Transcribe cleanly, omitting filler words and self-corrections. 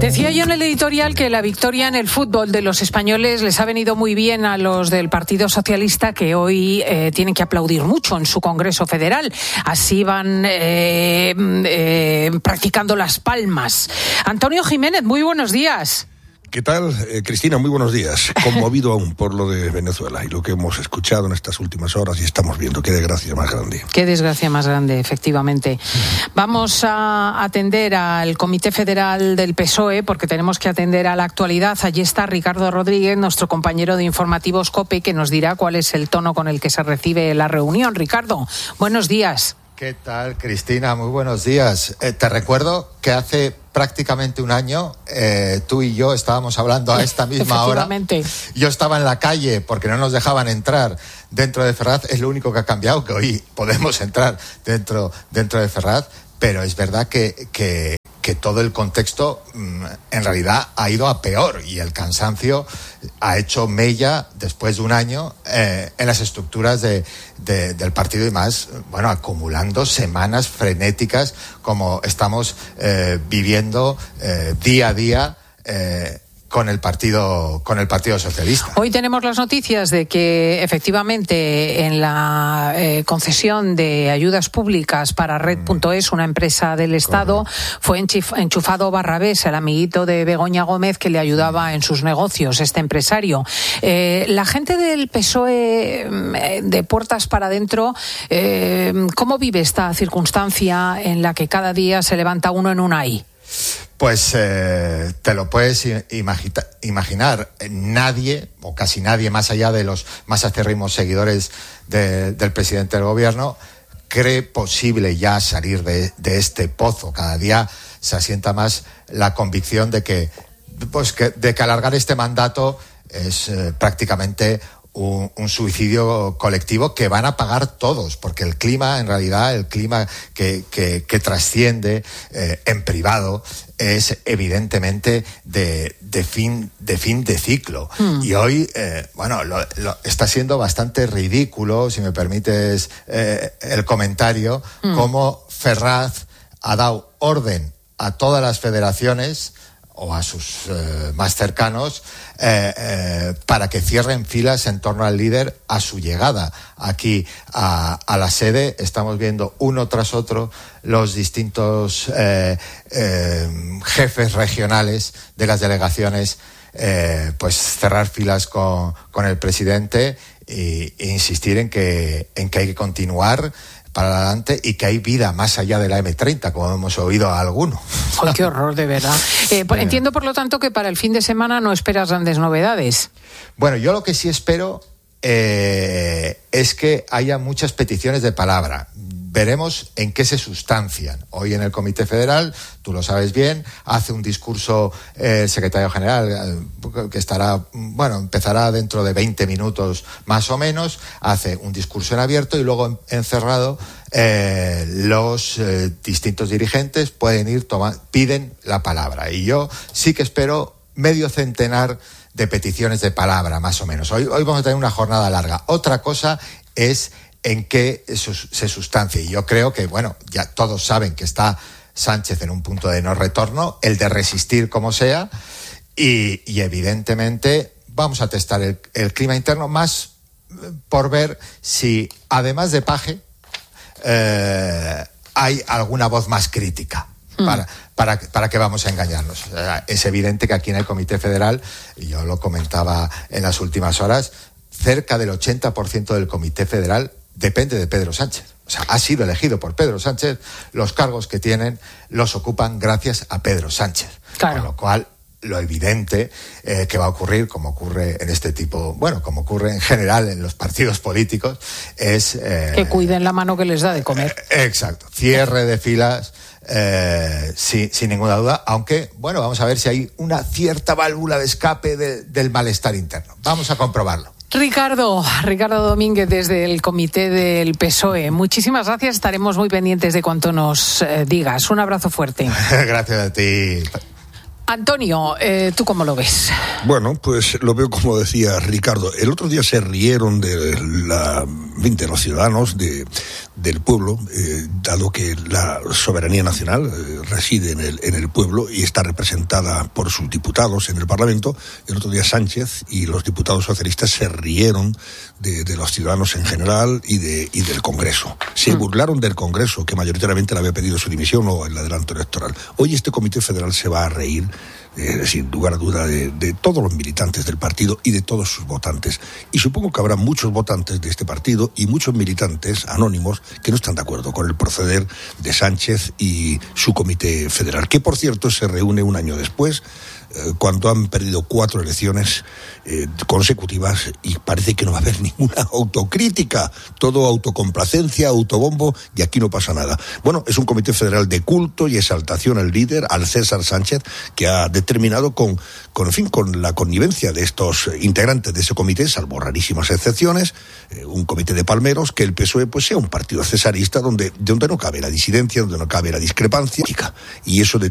Decía yo en el editorial que la victoria en el fútbol de los españoles les ha venido muy bien a los del Partido Socialista, que hoy tienen que aplaudir mucho en su Congreso Federal. Así van practicando las palmas. Antonio Jiménez, muy buenos días. ¿Qué tal, Cristina? Muy buenos días. Conmovido aún por lo de Venezuela y lo que hemos escuchado en estas últimas horas y estamos viendo. Qué desgracia más grande. Qué desgracia más grande, efectivamente. Vamos a atender al Comité Federal del PSOE porque tenemos que atender a la actualidad. Allí está Ricardo Rodríguez, nuestro compañero de informativos COPE, que nos dirá cuál es el tono con el que se recibe la reunión. Ricardo, buenos días. ¿Qué tal, Cristina? Muy buenos días. Te recuerdo que hace prácticamente un año tú y yo estábamos hablando a esta misma hora. Yo estaba en la calle porque no nos dejaban entrar dentro de Ferraz. Es lo único que ha cambiado, que hoy podemos entrar dentro de Ferraz, pero es verdad que todo el contexto en realidad ha ido a peor y el cansancio ha hecho mella después de un año en las estructuras del partido y más, bueno, acumulando semanas frenéticas como estamos viviendo día a día con el Partido Socialista. Hoy tenemos las noticias de que efectivamente en la concesión de ayudas públicas para Red.es, una empresa del Estado, fue enchufado Barrabés, el amiguito de Begoña Gómez que le ayudaba en sus negocios, este empresario. La gente del PSOE, de puertas para adentro, ¿cómo vive esta circunstancia en la que cada día se levanta uno en un ay? Pues te lo puedes imaginar. Nadie, o casi nadie, más allá de los más acérrimos seguidores del presidente del gobierno, cree posible ya salir de este pozo. Cada día se asienta más la convicción de que alargar este mandato es prácticamente un suicidio colectivo que van a pagar todos, porque el clima, en realidad, el clima que trasciende en privado es evidentemente de fin de ciclo. Y hoy, está siendo bastante ridículo, si me permites el comentario, cómo Ferraz ha dado orden a todas las federaciones o a sus más cercanos para que cierren filas en torno al líder a su llegada aquí a la sede. Estamos viendo uno tras otro los distintos jefes regionales de las delegaciones pues cerrar filas con el presidente e insistir en que hay que continuar para adelante y que hay vida más allá de la M30, como hemos oído a alguno. ¡Ay, qué horror, de verdad! Entiendo, por lo tanto, que para el fin de semana no esperas grandes novedades. Bueno, yo lo que sí espero es que haya muchas peticiones de palabra. Veremos en qué se sustancian. Hoy en el Comité Federal, tú lo sabes bien, hace un discurso el secretario general que empezará dentro de 20 minutos más o menos, hace un discurso en abierto y luego encerrado los distintos dirigentes piden la palabra. Y yo sí que espero medio centenar de peticiones de palabra, más o menos. Hoy vamos a tener una jornada larga. Otra cosa es en qué eso se sustancia. Y yo creo que, ya todos saben que está Sánchez en un punto de no retorno, el de resistir como sea, y evidentemente vamos a testar el clima interno más por ver si, además de Paje, hay alguna voz más crítica. ¿Para qué vamos a engañarnos? Es evidente que aquí en el Comité Federal, y yo lo comentaba en las últimas horas, cerca del 80% del Comité Federal depende de Pedro Sánchez. O sea, ha sido elegido por Pedro Sánchez. Los cargos que tienen los ocupan gracias a Pedro Sánchez. Claro. Con lo cual, lo evidente que va a ocurrir, como ocurre en este tipo, como ocurre en general en los partidos políticos, es que cuiden la mano que les da de comer. Exacto. Cierre de filas, sin ninguna duda, aunque, vamos a ver si hay una cierta válvula de escape del malestar interno. Vamos a comprobarlo. Ricardo Domínguez, desde el Comité del PSOE. Muchísimas gracias, estaremos muy pendientes de cuanto nos digas. Un abrazo fuerte. Gracias a ti. Antonio, ¿tú cómo lo ves? Bueno, pues lo veo como decía Ricardo. El otro día se rieron de los ciudadanos del pueblo, dado que la soberanía nacional reside en el pueblo y está representada por sus diputados en el Parlamento. El otro día Sánchez y los diputados socialistas se rieron de los ciudadanos en general y del Congreso. Se burlaron del Congreso, que mayoritariamente le había pedido su dimisión o el adelanto electoral. Hoy este Comité Federal se va a reír, sin lugar a duda, de todos los militantes del partido y de todos sus votantes. Y supongo que habrá muchos votantes de este partido y muchos militantes anónimos que no están de acuerdo con el proceder de Sánchez y su Comité Federal, que por cierto se reúne un año después, cuando han perdido 4 elecciones consecutivas, y parece que no va a haber ninguna autocrítica, todo autocomplacencia, autobombo, y aquí no pasa nada. Bueno, es un Comité Federal de culto y exaltación al líder, al César Sánchez, que ha determinado con la connivencia de estos integrantes de ese comité, salvo rarísimas excepciones, un comité de palmeros, que el PSOE pues sea un partido cesarista donde no cabe la disidencia, donde no cabe la discrepancia, y eso